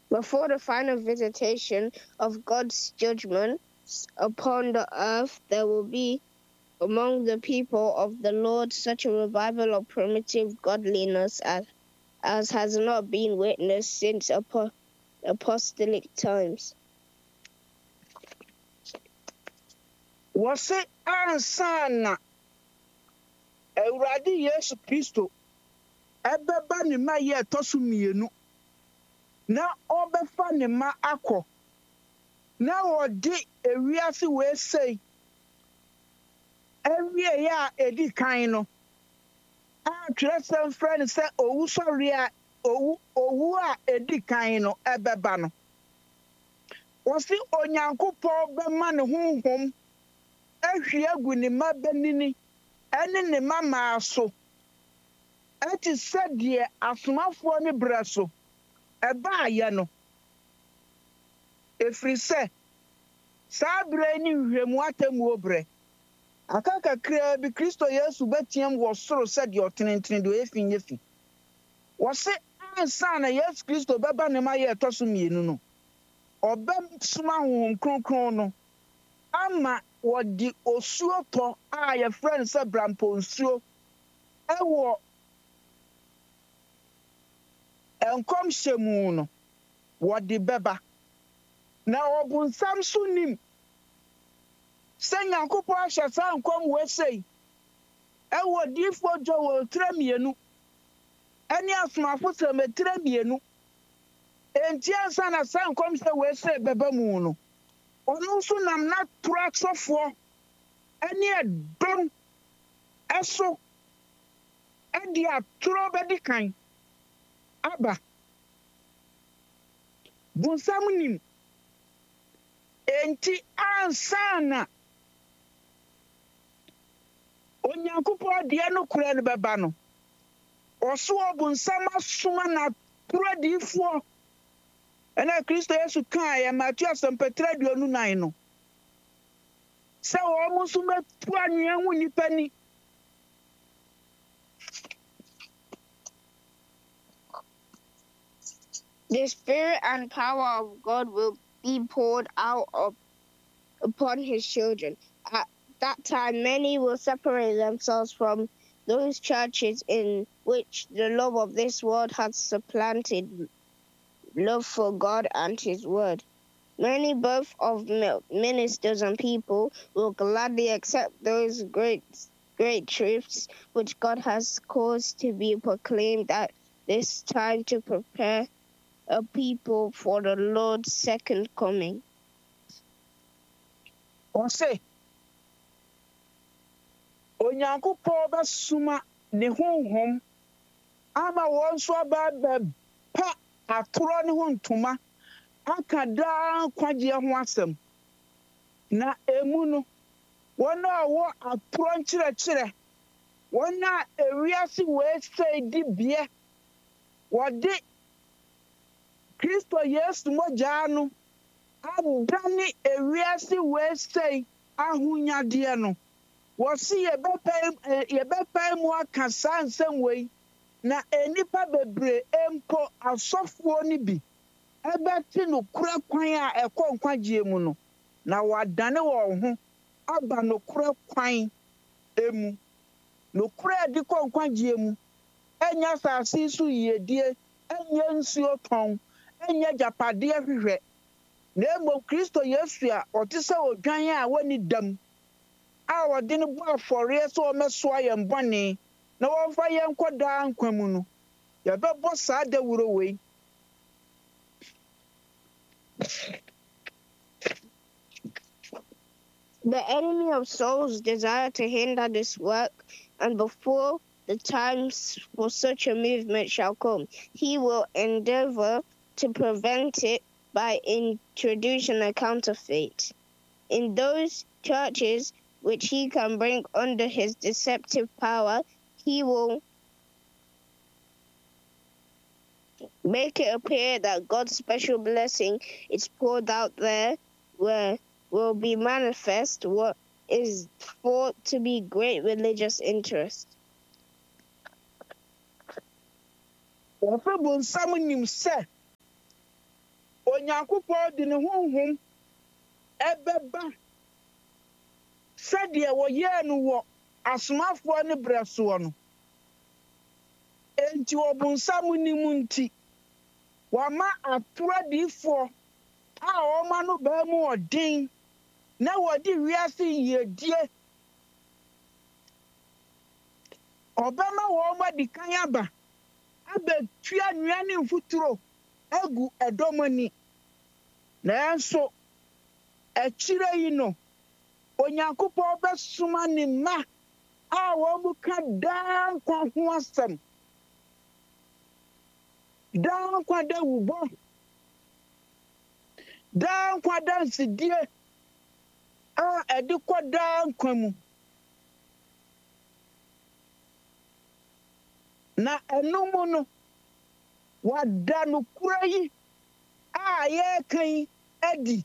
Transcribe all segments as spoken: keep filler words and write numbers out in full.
Before the final visitation of God's judgments upon the earth, there will be among the people of the Lord such a revival of primitive godliness as, as has not been witnessed since apo- apostolic times. Wɔse ansa na Awurade Yesu Kristo ɛbɛba ne ma yɛ ɛtɔ so mmienu na ɔbɛfa ne ma akɔ na wɔde ewiase wee sei ɛwie a edi kan no a Twerɛsɛm frɛ no sɛ owu sɔre a owu owu a edi kan no ɛbɛba no wɔse Onyankopɔn bɛma ne honhom ahwie agu ne mma bɛnini ɛne ne mma maa so ɛte sɛ deɛ asomafoɔ ne brɛ so ɛbaayɛ no ɛfiri sɛ saa berɛ ne nhwɛmu atemmuo berɛ aka kakraa bi Kristo Yesu bɛteam wɔ soro sɛdeɛ ɔtenetene deɛ ɔyɛ fi nyɛ fi wɔse ansa na Yesu Kristo bɛba ne ma yɛ ɛtɔ so mmienu no ɔbɛsoma Honhom Kronkron no ama wɔde osuo tɔ a yɛfrɛ no sɛ bramponsuo ɛwɔ nkɔmhyɛ mu no wɔde bɛba na ɔbonsam so nim sɛ Nyankopɔn ahyɛ saa nkɔm wɔ sei ɛwɔ diifo dwa wɔ tire mmienu ɛne asomafo sɛm tire mmienu enti ansa na saa nkɔm sɛ wɔ sei bɛba mu no ɔno nso nam na tora asɔfoɔ ɛne ɛdɔm ɛso ɛde atoro bɛdi kan aba bonsam nim enti ansa na Onyankopɔn deɛ no kura no bɛba no ɔso ɔbonsam asoma na toro adiifoɔ ɛna Kristo Yesu kaa yɛ Matthew asɛmpɛtire aduonu nan no sɛ wɔn nso bɛtu anwea ho nnipa ni The Spirit and power of God will be poured out of, upon his children. At that time, many will separate themselves from those churches in which the love of this world has supplanted love for God and his word. Many, both of ministers and people, will gladly accept those great, great truths which God has caused to be proclaimed at this time to prepare a people for the Lord's second coming. ɔse Onyankopɔn bɛsoma ne honhom ama wɔn nso aba bɛpa atoro ne ho ntoma aka daa nkwagyeɛ ho asɛm na emu no wɔn a wɔwɔ atoro nkyerɛkyerɛ wɔn a ewiase wee sei di bie wɔde Kristo Yesu mogya no adane ewiase wee sei ahonyadeɛ no wɔsi yɛbɛpae yɛbɛpae mu aka saa nsɛm wei na enipa bebree mpo asɔfoɔ no bi ɛbɛte nokorɛ kwan a ɛkɔ nkwagyeɛ mu no na wɔadane wɔn ho aba nokorɛ kwan emu nokorɛ a ɛde kɔ nkwagyeɛ mu ɛnyɛ asase so yiedie ɛnyɛ nsuo tɔn ɛnyɛ gyapadeɛ hwehwɛ na mmom Kristo Yesu a ɔte sɛ odwan a wɔni dam a wɔde no bɔ afɔreɛ sɛ wɔmɛsoa yɛn bɔne na wɔmfa yɛn nkɔ daa nkwa mu no yɛbɛbɔ saa dawuro wei The enemy of souls desire to hinder this work, and before the times for such a movement shall come, he will endeavor to prevent it by introducing a counterfeit. In those churches which he can bring under his deceptive power, he will make it appear that God's special blessing is poured out there, where will be manifest what is thought to be great religious interest. wɔfɛ bonsam nim sɛ Onyankopɔn de ne honhom ɛbɛba sɛdeɛ wɔyɛɛ no wɔ asomafoɔ ne berɛ soɔ no. Enti ɔbonsam nim nti wama atoro adiyifoɔ a wɔma no baa mu ɔden na wɔde wiase yiedie ɔbɛma wɔn adi kan aba abɛtua nnua ne mfuturo agu ɛdɔm ani. Nanso akyire yi no Onyankopɔn bɛsoma ne mma a wɔn mu ka daa nkwa ho asɛm. Daa nkwa da wubɔ. Daa nkwa da nsidie a ɛde kɔ daa nkwa mu. Na ɛno mu no wada no kura yi a yɛreka yi adi.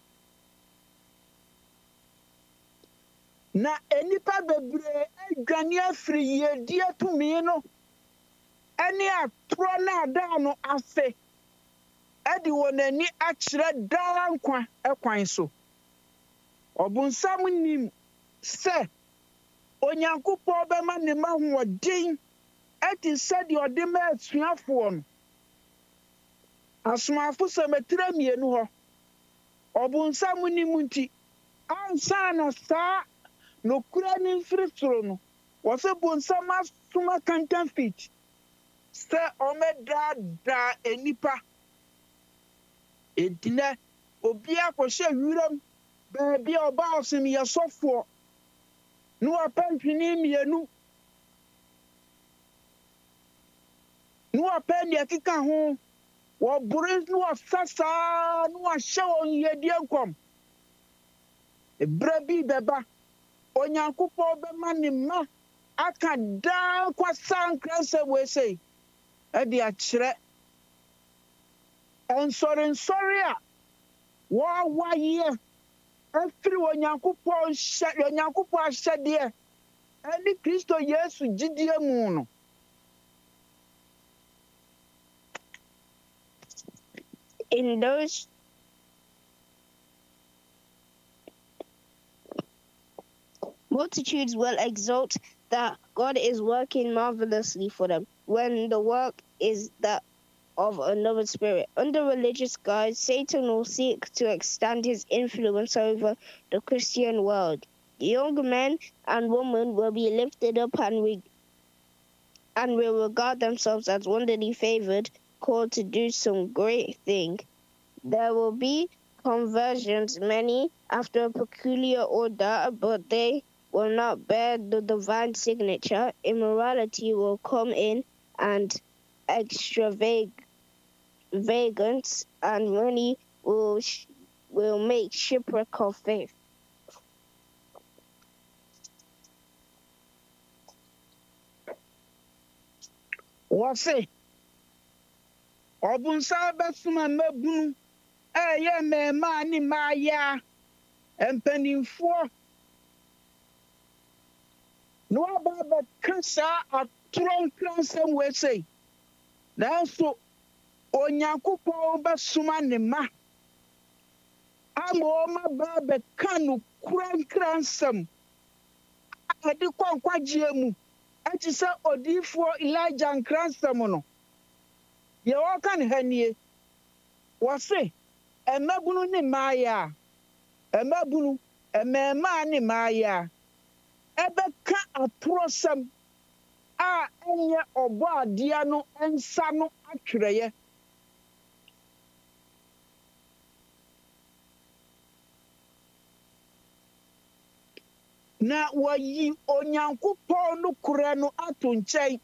Na enipa bebree adwane afiri yiedie tumi no ɛne atoro na adaa no ase ɛde wɔn ani akyerɛ daa nkwa ɛkwan so. Ɔbonsam nim sɛ Onyankopɔn bɛma ne mma ahoɔden ɛte sɛdeɛ ɔde ma asuafoɔ no. Asomafo sɛmɛtire mmienu hɔ. Ɔbonsam nim nti ansa na saa nokura ne mfiri soro no wɔsɛ bonsam asoma counterfeit sɛ ɔmɛdaadaa enipa. Enti nɛ obi akɔhyɛ wiram baabi a ɔba ɔsɛm yɛ sɔfoɔ na wapɛ ntwene mmienu na wapɛ nea ɛkeka ho wɔbore na wɔsa saa na wahyɛ wɔn yiedie nkɔm. Ebere bi bɛba Onyankopɔn bɛma ne mma aka daa nkwa sankra nsɛm wei sei ɛde akyerɛ. Nsɔrensɔre a wɔawayɛ afiri Onyankopɔn hyɛ Onyankopɔn ahyɛdeɛ ɛne Kristo Yesu gyidie mu no. In those multitudes will exult that God is working marvelously for them, when the work is that of another spirit. Under religious guise, Satan will seek to extend his influence over the Christian world. Young men and women will be lifted up and, re- and will regard themselves as wonderfully favored, called to do some great thing. There will be conversions, many after a peculiar order, but they will not bear the divine signature. Immorality will come in, and extravagance, and many will sh- will make shipwreck of faith. Wɔse ɔbonsam bɛsoma mmabunu a ɛyɛ mmarima ne mmaayaa mpanimfoɔ na wɔaba abɛka saa atoro nkra nsɛm wei sei. Nanso Onyankopɔn bɛsoma ne mma ama wɔn aba abɛka nokura nkra nsɛm a ɛde kɔ nkwagyeɛ mu ɛte sɛ odiyifoɔ Elijah nkra nsɛm no. Deɛ wɔka ne ha nie, wɔse mmabunu ne mmaayaa mmabunu mmarima ne mmaayaa ɛbɛka atorɔsɛm a ɛnyɛ ɔbɔ adeɛ no nsa no atwerɛeɛ. Na wɔyi Onyankopɔn no korɛ no ato nkyɛn.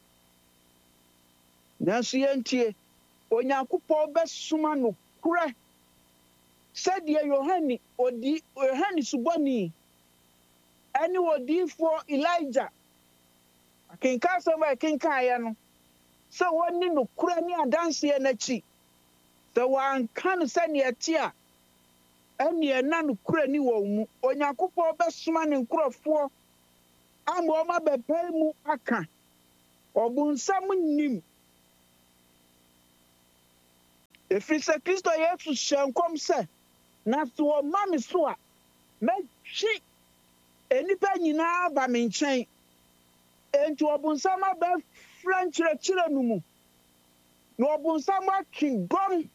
Nanso yɛntie, Onyankopɔn bɛsoma no korɛ sɛdeɛ Yohane odi Yohane subɔni ɛne odiyifoɔ Elijah akenka asɛm a ɛkenkaeɛ no sɛ wɔne no korɛ ne adanseɛ n'akyi. Sɛ wɔanka no sɛnea ɛte a ɛne ɛna no korɛ ni wɔn mu. Onyankopɔn bɛsoma ne nkurɔfoɔ ama wɔn abɛpae mu aka. Ɔbonsam nim. Ɛfiri sɛ Kristo Yesu hyɛ nkɔm sɛ, na sɛ wɔma me so a, mɛtwe nnipa nyinaa ba me nkyɛn. Enti ɔbonsam abɛfra nkyerɛkyerɛ no mu. Na ɔbonsam atwe gɔm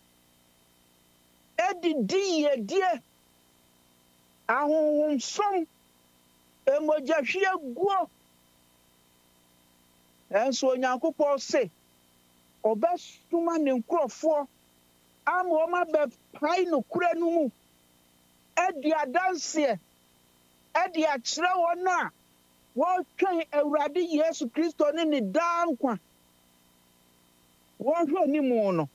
adidi yɛdie, ahonhomsom, emogyahwie guo. Ɛnso Onyankopɔn se, ɔbɛsoma ne nkurɔfoɔ ama wɔn abɛpae nokorɛ no mu, adi adanseɛ, adi akyerɛ wɔn a wɔretwɛn Awurade Yesu Kristo ne ne daa nkwa. Wɔhwɛ ne mu no.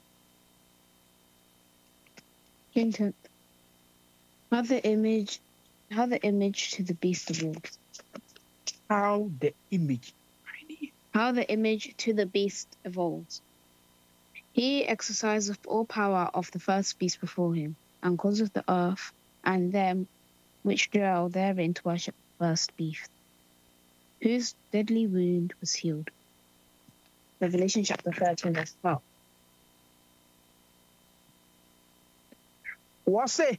Content. How the image, how the image to the beast evolves. How the image. How the image to the beast evolves. He exercises all power of the first beast before him, and causes the earth and them which dwell therein to worship the first beast, whose deadly wound was healed. Revelation chapter thirteen, verse twelve. Wɔse,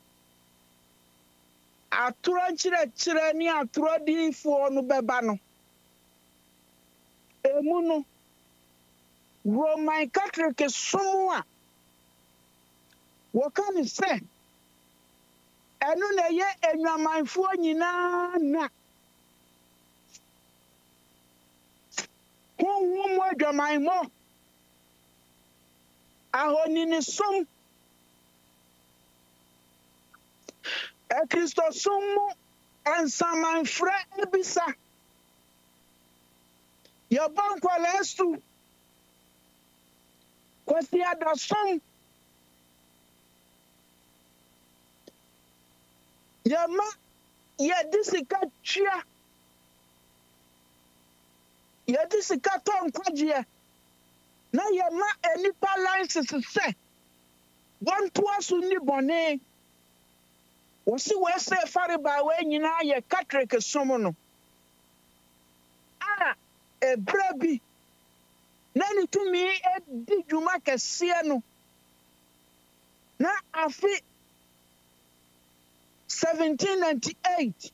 atoro nkyerɛkyerɛ ne atoro diifoɔ no bɛba no. Emu no, Roman Catholic som a wɔka ne sɛ, ɛno na ɛyɛ anwamanfoɔ nyinaa na. Honhom adwamanmmɔ, ahoninisom, Akristosom mu nsamanfrɛ ebisa. Yɛbɔ nkwalaa su, Kwasi Adasom, yɛma yɛde sika twia, yɛde sika tɔ nkwagyeɛ, na yɛma anipa license sɛ wɔntoa so nni bɔne. Wɔsi wɔsɛ fariba wɔ nyinaa yɛ Catholic som no. A ɛbrɛ bi na ne tumi adi dwuma kɛseɛ no. Na afe seventeen ninety-eight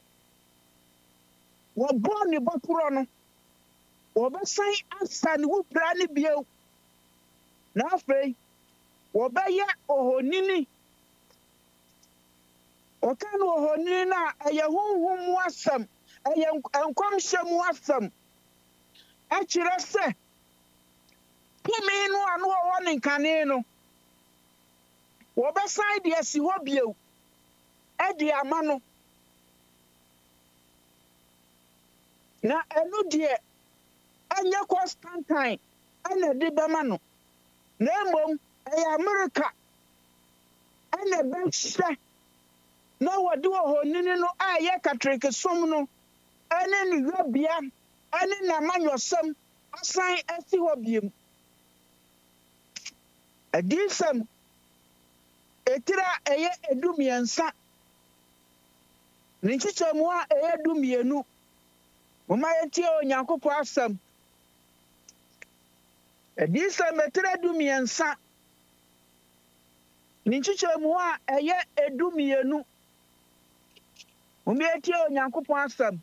wɔbɔ ne bɔkorɔ no. Wɔbɛsan asa ne wupra ne bio. Na afei wɔbɛyɛ ohonini. Ɔka no ohonini na ɛyɛ honhom mu asɛm, ɛyɛ nkɔmhyɛ mu asɛm. Ɛkyerɛ sɛ tumi no a no wɔwɔ ne nkane no, wɔbɛsan de asi hɔ bio, ɛde ama no. Na ɛno deɛ ɛnyɛ Constantine ɛna de bɛma no. Na mmom ɛyɛ America ɛna bɛhyɛ na wɔde ohonini no a ɛyɛ Catholic som no ɛne ne yɔbea ɛne n'amanyɔsɛm asan asi hɔ biem. Adisɛm etira ɛyɛ edumiɛnsa, ne nkyekyɛmu a ɛyɛ dumienu. Moma yɛtie Onyankopɔn asɛm. Adisɛm etira dumiɛnsa, ne nkyekyɛmu a ɛyɛ edumienu. Moma yɛtie Onyankopɔn asɛm.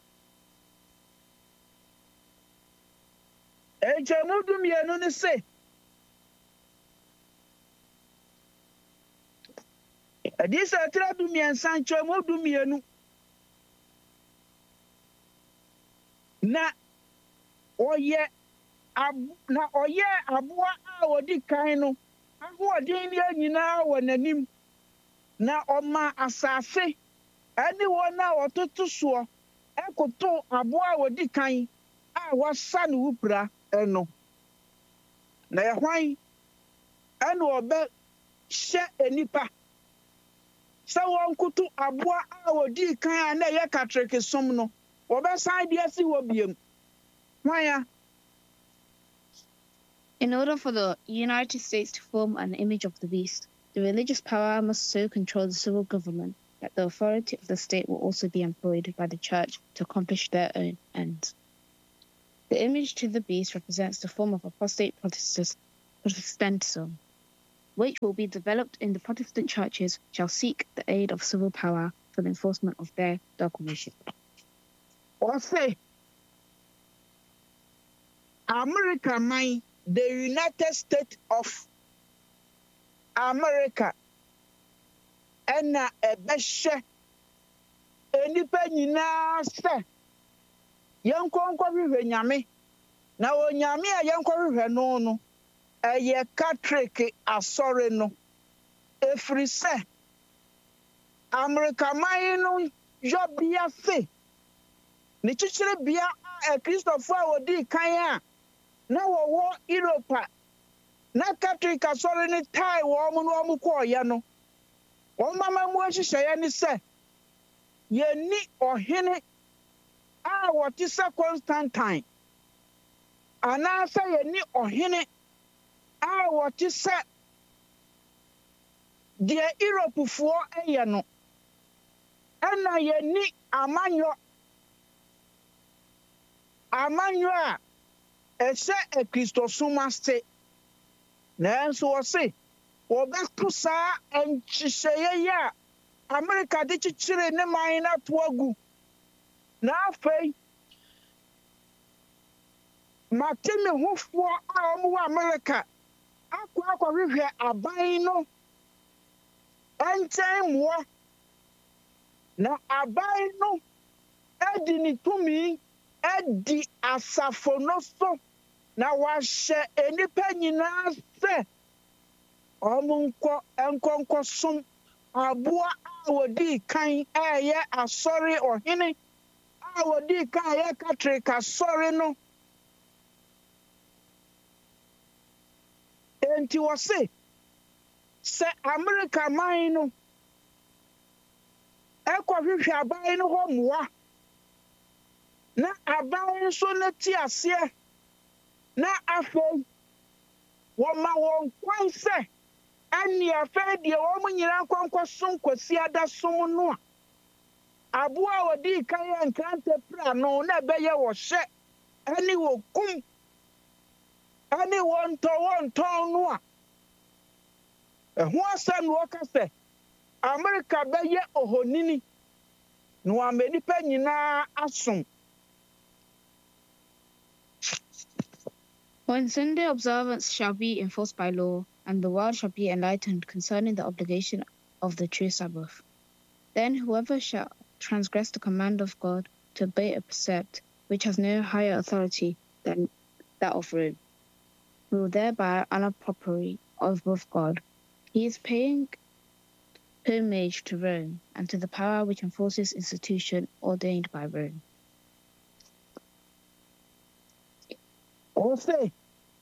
Enkyɛmu dumienu ne se, Adisɛm etira dumiɛnsa nkyɛmu dumienu. Na ɔyɛ na ɔyɛ aboa a wɔdi kan no, ahoɔden ne nyinaa wɔ n'anim. Na ɔma asase ɛne wɔn a wɔtoto soɔ ɛkoto aboa a wɔdi kan a wɔasa ne wupra ɛno. Na ɛhwan ɛna ɔbɛhyɛ enipa sɛ wɔnkoto aboa a wɔdi kan a na ɛyɛ Catholic som no. Wɔbɛsan de asi hɔ biem. Hwan ya? In order for the United States to form an image of the beast, the religious power must so control the civil government that the authority of the state will also be employed by the church to accomplish their own ends. The image to the beast represents the form of apostate Protestantism, which will be developed in the Protestant churches, shall seek the aid of civil power for the enforcement of their dogmatic. Ɔse America man, the United States of America, ɛna ɛbɛhyɛ enipa nyinaa sɛ yɛnkɔ nkɔhwehwɛ nyame na onyame a yɛnkɔhwehwɛ no no ɛyɛ Catholic asɔre no ɛfiri sɛ America man no yɔbea se ne kyikyiri bea a Kristofo a wɔdi kan a na wɔwɔ Europe a na Catholic asɔre ne tae wɔn no wɔn kɔɔyɛ no wɔn mama mu ahyehyɛeɛ ne sɛ yɛni ɔhene a wɔte sɛ Constantine anaasɛ yɛni ɔhene a wɔte sɛ deɛ Europefoɔ ɛyɛ no ɛna yɛni amanyɔ amanyɔ a ɛhyɛ Akristosom ase nanso wɔse wɔbɛto saa nhyehyɛeɛ yi a America de kyekyere ne man no ato agu na afei mate me hofoɔ a wɔwɔ America akɔ akɔhwehwɛ aban no ɛnkyɛn mmoa na aban no adi ne tumi adi asafo no so na wahyɛ enipa nyinaa sɛ ɔmo nkɔ nkɔ nkɔsom aboa a wɔdi kan ɛyɛ asɔre ɔhene a wɔdi kan ɛyɛ Catholic asɔre no enti wɔse sɛ America man no ɛkɔhwehwɛ aban no hɔ mmoa na aban nso ne te aseɛ na afei wɔma wɔn kwan sɛ ɛne afei deɛ wɔn nyinaa nkɔnkɔsom kwasi adasom no a aboa a wɔdi kan yɛ nkrante pra no na ɛbɛyɛ wɔhyɛ ɛne wɔ kum ɛne wɔntɔ wɔntɔn no a ɛho asɛm na wɔka sɛ America bɛyɛ ohonini na wɔama nipa nyinaa asom. When Sunday observance shall be enforced by law, and the world shall be enlightened concerning the obligation of the true Sabbath, then whoever shall transgress the command of God to obey a precept which has no higher authority than that of Rome will thereby honor properly of both God. He is paying homage to Rome and to the power which enforces institution ordained by Rome. Ɔse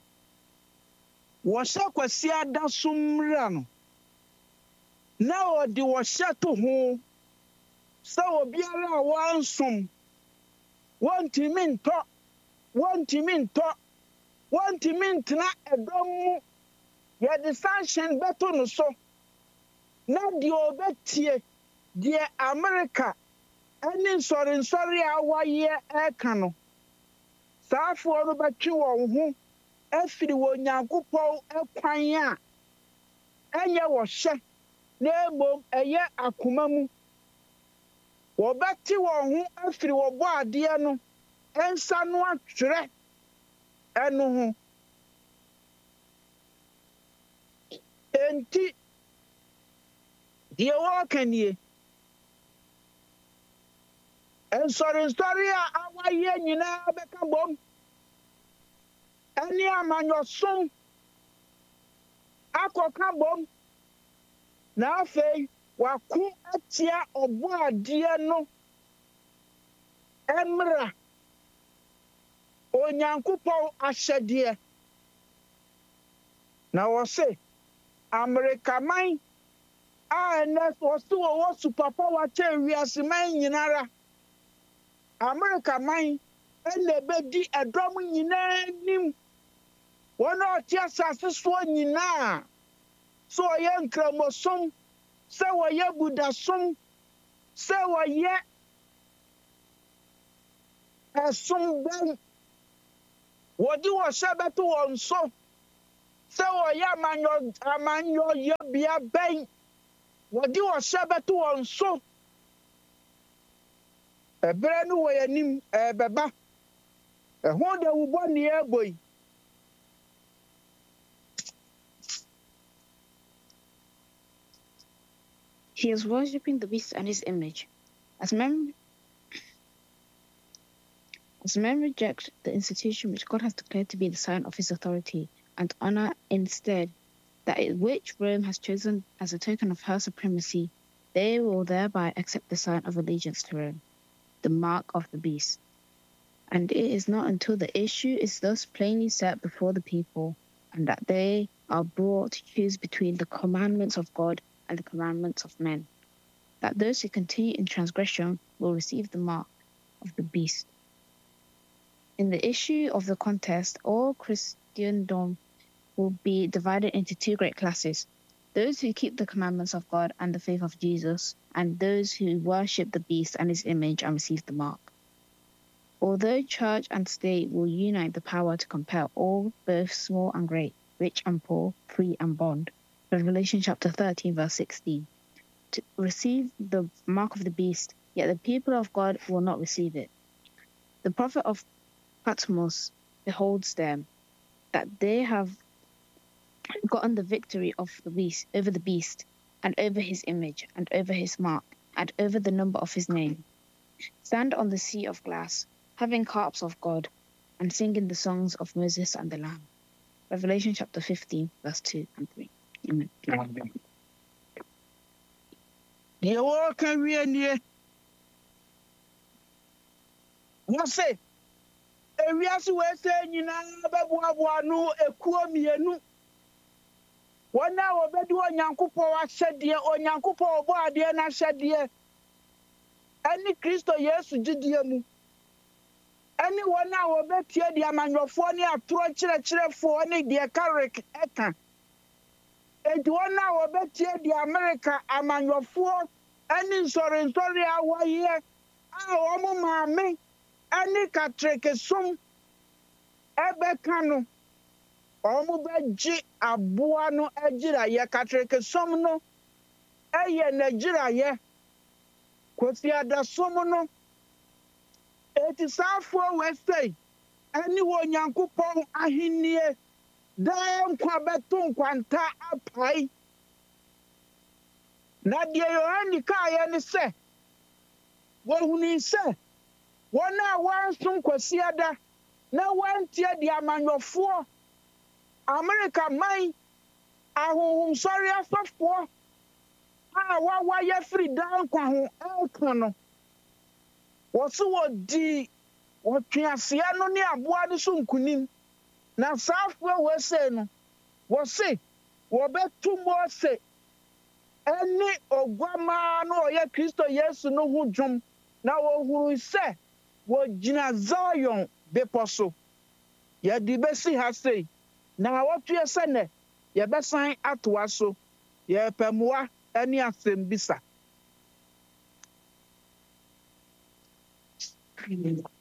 wɔhyɛ kwasi adasom mmra no na ɔde wɔhyɛ to ho sɛ obiara a wɔansom wɔntumi ntɔ wɔntumi ntɔ wɔntumi ntena ɛdɔm mu yɛde sanction bɛto no so na deɛ ɔbɛtie deɛ America ɛne nsɔrensɔre a wɔayɛ ɛka no saafoɔ no bɛtwe wɔn ho afiri wɔ Nyankopɔn ɛkwan a ɛnyɛ wɔhyɛ na mmom ɛyɛ akoma mu wɔbɛte wɔn ho afiri wɔbɔ adeɛ no ɛnsa no atwerɛ ɛno ho enti deɛ wɔka nie nsɔrensɔre a awayɛ nyinaa bɛka bom ɛne amanyɔsom akɔka bom na afei wako atia ɔbɔ adeɛ no ɛmmra Onyankopɔn ahyɛdeɛ na wɔse America man a ɛnɛ wɔse wɔwɔ superpower kyɛn wiase man nyinara America man ɛna ɛbɛdi ɛdɔm nyinaa anim wɔn a ɔte asase soɔ nyinaa sɛ wɔyɛ nkramosom sɛ wɔyɛ budasom sɛ wɔyɛ ɛsom bɛn wɔde wɔhyɛ bɛto wɔn so sɛ wɔyɛ amanyɔ amanyɔyɛbea bɛn wɔde ɔhyɛ bɛto wɔn so ɛberɛ no wɔ yɛnim ɛbɛba ɛho de wo bɔne ɛbɔ yi. He is worshipping the beast and his image. As men, as men reject the institution which God has declared to be the sign of his authority and honor instead that it, which Rome has chosen as a token of her supremacy, they will thereby accept the sign of allegiance to Rome, the mark of the beast. And it is not until the issue is thus plainly set before the people, and that they are brought to choose between the commandments of God and the commandments of men, that those who continue in transgression will receive the mark of the beast. In the issue of the contest, all Christendom will be divided into two great classes: those who keep the commandments of God and the faith of Jesus, and those who worship the beast and his image and receive the mark. Although church and state will unite the power to compel all, both small and great, rich and poor, free and bond, Revelation chapter thirteen, verse sixteen, to receive the mark of the beast, yet the people of God will not receive it. The prophet of Patmos beholds them, that they have gotten the victory of the beast over the beast, and over his image, and over his mark, and over the number of his name. Stand on the sea of glass, having harps of God, and singing the songs of Moses and the Lamb. Revelation chapter fifteen, verse two and three. Amen. Deɛ wɔreka wie nie. Wɔse ewiase wɔsɛ nyinaa bɛboaboa no ekuo mmienu. Wɔn a wɔbɛdi Onyankopɔn ahyɛdeɛ, Onyankopɔn ɔbɔ adeɛ n'ahyɛdeɛ ɛne Kristo Yesu gyidie mu. Ɛne wɔn a wɔbɛtie deɛ amanyɔfoɔ ne atorɔ kyerɛkyerɛfoɔ ne deɛ Karik ɛka. Enti wɔn a wɔbɛtie deɛ Amerika amanyɔfoɔ ɛne nsɔrensɔre a wɔyɛ a wɔn maame ɛne katrikesom ɛbɛka no. Wɔn bɛgye aboa no agyirayɛ. Katrikesom no ɛyɛ n'agyirayɛ. Kofi adasom no eti saafoɔ wɛsɛe ɛne wɔ Onyankopɔn ahennie daa nkwa bɛto nkwanta apae. Na deɛ Yohane kaeɛ ne sɛ wɔhunu sɛ wɔn a wɔanso nkwasiada na wɔantie deɛ amanyɔfoɔ Amerika man ahonhomsɔre asɔfoɔ a wɔayɛ firi daa nkwa ho ɛka no. Wɔse wɔdi wɔtwe aseɛ no ne aboa no so nkunim. Na saafoɔ wɔsɛ no wɔse wɔbɛto Mose ɛne oguamaa no ɔyɛ Kristo Yesu no ho dwom na wɔhuru sɛ wɔgyina Zion bepɔ so. Yɛde bɛsi ha sei na wɔtwe sɛ nɛ yɛbɛsan atoa so. Yɛpɛ mmoa ɛne asɛm bisa.